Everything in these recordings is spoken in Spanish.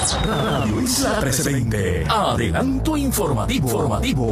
Radio Isla 1320. Adelanto informativo.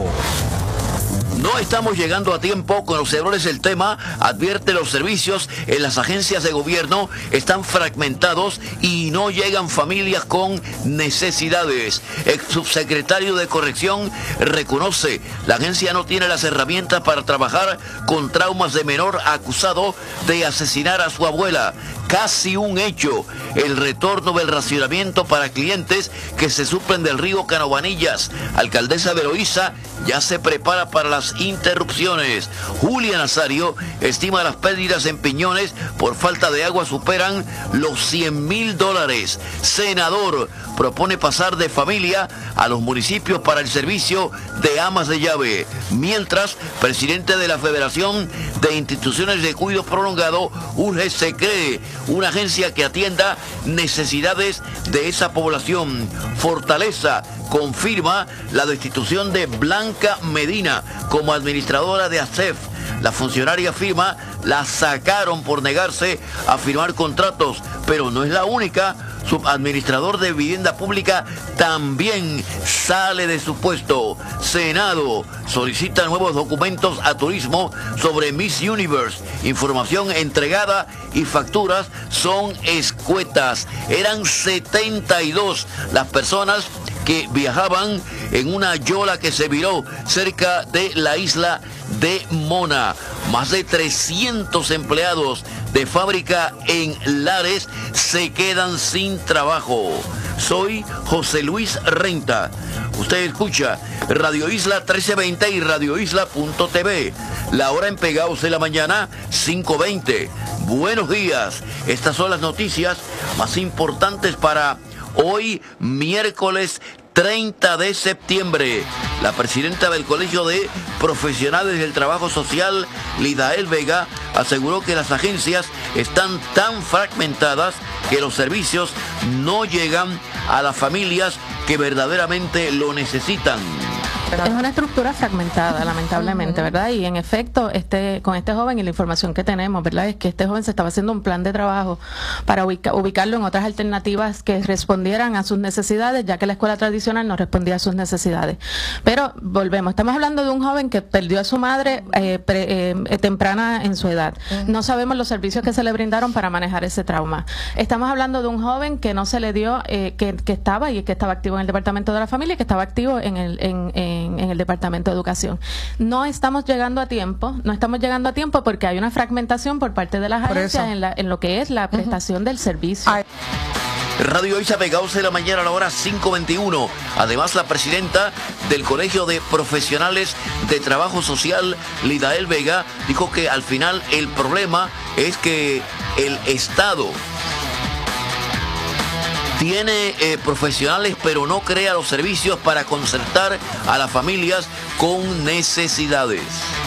No estamos llegando a tiempo, conocedores del tema, advierte los servicios en las agencias de gobierno están fragmentados y no llegan familias con necesidades. El subsecretario de Corrección reconoce, la agencia no tiene las herramientas para trabajar con traumas de menor acusado de asesinar a su abuela. Casi un hecho, el retorno del racionamiento para clientes que se suplen del río Canovanillas. Alcaldesa de Loíza ya se prepara para las interrupciones. Julia Nazario estima las pérdidas en Piñones por falta de agua superan los $100,000. Senador propone pasar de familia a los municipios para el servicio de amas de llave. Mientras, presidente de la Federación de Instituciones de Cuidado Prolongado urge se cree una agencia que atienda necesidades de esa población. Fortaleza confirma la destitución de Blanca Medina como administradora de ASEF. La funcionaria afirma la sacaron por negarse a firmar contratos, pero no es la única. Subadministrador de vivienda pública también sale de su puesto. Senado solicita nuevos documentos a turismo sobre Miss Universe. Información entregada y facturas son escuetas. Eran 72 las personas que viajaban en una yola que se viró cerca de la isla de Mona. Más de 300 empleados de fábrica en Lares se quedan sin trabajo. Soy José Luis Renta. Usted escucha Radio Isla 1320 y radioisla.tv. La hora en Pegados de la mañana, 5:20. Buenos días. Estas son las noticias más importantes para hoy, miércoles 30 de septiembre. La presidenta del Colegio de Profesionales del Trabajo Social, Lidael Vega, aseguró que las agencias están tan fragmentadas que los servicios no llegan a las familias que verdaderamente lo necesitan. Es una estructura fragmentada, lamentablemente, ¿verdad? Y en efecto, con este joven y la información que tenemos, ¿verdad? Es que este joven se estaba haciendo un plan de trabajo para ubicarlo en otras alternativas que respondieran a sus necesidades, ya que la escuela tradicional no respondía a sus necesidades. Pero volvemos, estamos hablando de un joven que perdió a su madre temprana en su edad. No sabemos los servicios que se le brindaron para manejar ese trauma. Estamos hablando de un joven que no se le dio, que estaba activo en el departamento de la familia y que estaba activo en el Departamento de Educación. No estamos llegando a tiempo porque hay una fragmentación por parte de las agencias en lo que es la prestación del servicio. Radio Isla Pegados de la mañana a la hora 5:21. Además, la presidenta del Colegio de Profesionales de Trabajo Social, Lidael Vega, dijo que al final el problema es que el Estado tiene profesionales, pero no crea los servicios para concertar a las familias con necesidades.